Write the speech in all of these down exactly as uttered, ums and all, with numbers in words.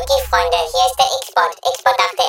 Ulki-Freunde, hier ist der X-Bot. X-Bot dachte,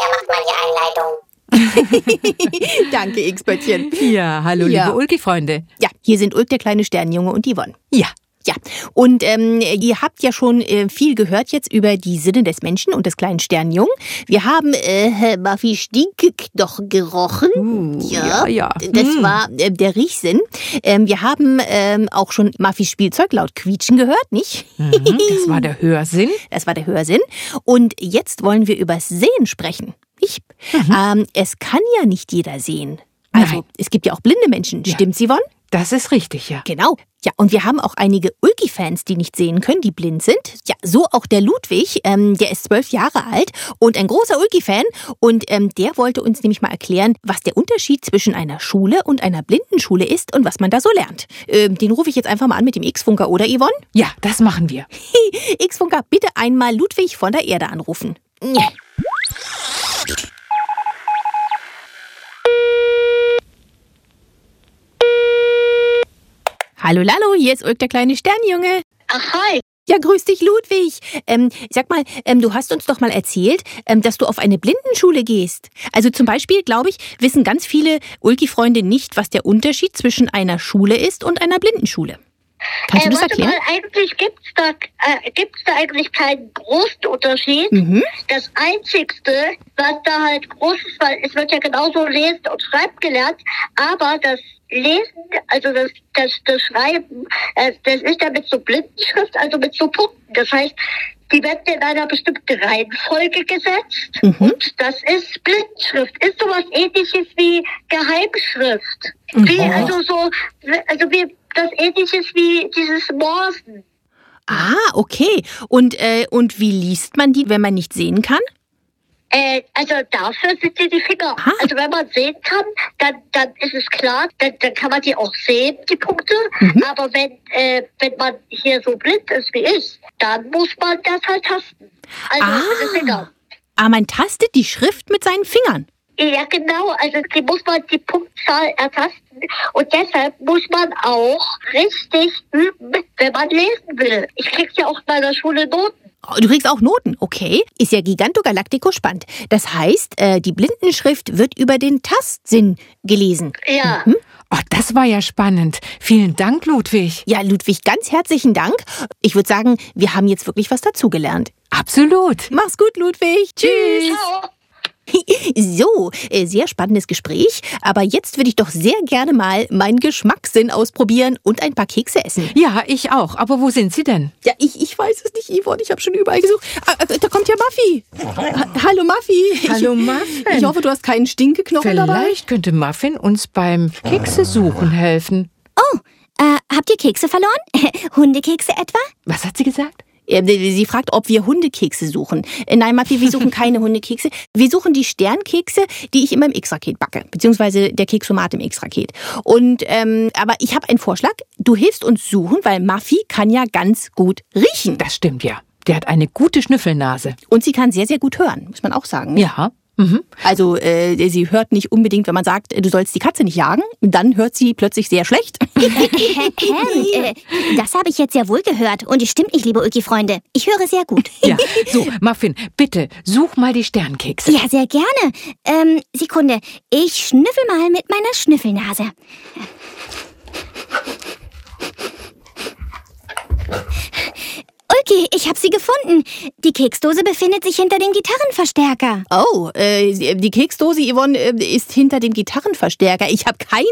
er macht mal die Einleitung. Danke, X-Böttchen. Ja, hallo, Ja. liebe Ulki-Freunde. Ja, hier sind Ulk, der kleine Sternjunge und Yvonne. Ja. Ja, und ähm, ihr habt ja schon äh, viel gehört jetzt über die Sinne des Menschen und des kleinen Sternjungen. Wir haben äh, Muffy Stinkeknochen gerochen. Uh, ja, ja. Das Hm. war äh, der Riechsinn. Ähm, wir haben ähm, auch schon Muffys Spielzeug laut quietschen gehört, nicht? Mhm, das war der Hörsinn. Das war der Hörsinn. Und jetzt wollen wir übers Sehen sprechen. Ich, Mhm. ähm, es kann ja nicht jeder sehen. Also Nein. es gibt ja auch blinde Menschen. Ja. Stimmt's, Yvonne? Das ist richtig, ja. Genau. Ja, und wir haben auch einige Ulki-Fans, die nicht sehen können, die blind sind. Ja, so auch der Ludwig, ähm, der ist zwölf Jahre alt und ein großer Ulki-Fan. Und ähm, der wollte uns nämlich mal erklären, was der Unterschied zwischen einer Schule und einer Blindenschule ist und was man da so lernt. Ähm, den rufe ich jetzt einfach mal an mit dem X-Funker, oder Yvonne? Ja, das machen wir. X-Funker, bitte einmal Ludwig von der Erde anrufen. Ja. Hallo Lalo, hier ist Ulk, der kleine Sternjunge. Ach, hi. Ja, grüß dich, Ludwig. Ähm, sag mal, ähm, du hast uns doch mal erzählt, ähm, dass du auf eine Blindenschule gehst. Also zum Beispiel, glaube ich, wissen ganz viele Ulki-Freunde nicht, was der Unterschied zwischen einer Schule ist und einer Blindenschule. Kannst du äh, das warte erklären? mal, eigentlich gibt's da, äh, gibt's da eigentlich keinen großen Unterschied. Mhm. Das Einzigste, was da halt groß ist, weil es wird ja genauso lesen und schreiben gelernt, aber das Lesen, also das, das, das Schreiben, äh, das ist ja mit so Blindenschrift, also mit so Punkten. Das heißt, die werden in einer bestimmten Reihenfolge gesetzt Mhm. und das ist Blindenschrift. Ist sowas ähnliches wie Geheimschrift. Wie, Mhm. also so, also wie das ähnliches wie dieses Morsen. Ah, okay. Und, äh, und wie liest man die, wenn man nicht sehen kann? Äh, also dafür sind die die Finger. Ah. Also wenn man sehen kann, dann, dann ist es klar, dann, dann kann man die auch sehen, die Punkte. Mhm. Aber wenn, äh, wenn man hier so blind ist wie ich, dann muss man das halt tasten. Also Ah. mit den Fingern. Ah, man tastet die Schrift mit seinen Fingern. Ja, genau. Also die muss man die Punktzahl ertasten. Und deshalb muss man auch richtig üben, wenn man lesen will. Ich krieg ja auch in meiner Schule Noten. Oh, du kriegst auch Noten, okay. Ist ja Gigantogalactico spannend. Das heißt, äh, die Blindenschrift wird über den Tastsinn gelesen. Ja. Mhm. Oh, das war ja spannend. Vielen Dank, Ludwig. Ja, Ludwig, ganz herzlichen Dank. Ich würde sagen, wir haben jetzt wirklich was dazugelernt. Absolut. Mach's gut, Ludwig. Tschüss. Ciao. So, äh, sehr spannendes Gespräch. Aber jetzt würde ich doch sehr gerne mal meinen Geschmackssinn ausprobieren und ein paar Kekse essen. Ja, ich auch. Aber wo sind Sie denn? Ja, ich, ich weiß es nicht, Yvonne. Ich habe schon überall gesucht. Ah, ah, da kommt ja Muffy. Ha Hallo, Muffy. Hallo, ich, Muffin. Ich hoffe, du hast keinen Stinkeknochen dabei. Vielleicht könnte Muffin uns beim Kekse suchen helfen. Oh, äh, habt ihr Kekse verloren? Hundekekse etwa? Was hat sie gesagt? Äh, Sie fragt, ob wir Hundekekse suchen. Äh, Nein, Muffy, wir suchen keine Hundekekse. Wir suchen die Sternkekse, die ich immer im X-Raket backe. Beziehungsweise der Keksomat im X-Raket. Und, ähm, aber ich habe einen Vorschlag. Du hilfst uns suchen, weil Muffy kann ja ganz gut riechen. Das stimmt ja. Der hat eine gute Schnüffelnase. Und sie kann sehr, sehr gut hören, muss man auch sagen. Ja. Mhm. Also äh, sie hört nicht unbedingt, wenn man sagt, du sollst die Katze nicht jagen, dann hört sie plötzlich sehr schlecht. Harry, äh, das habe ich jetzt sehr wohl gehört. Und es stimmt nicht, liebe Ulki-Freunde. Ich höre sehr gut. Ja. So, Muffin, bitte, such mal die Sternkekse. Ja, sehr gerne. Ähm, Sekunde. Ich schnüffel mal mit meiner Schnüffelnase. Ulki, ich habe sie gefunden. Die Keksdose befindet sich hinter dem Gitarrenverstärker. Oh, äh, die Keksdose, Yvonne, äh, ist hinter dem Gitarrenverstärker. Ich habe keine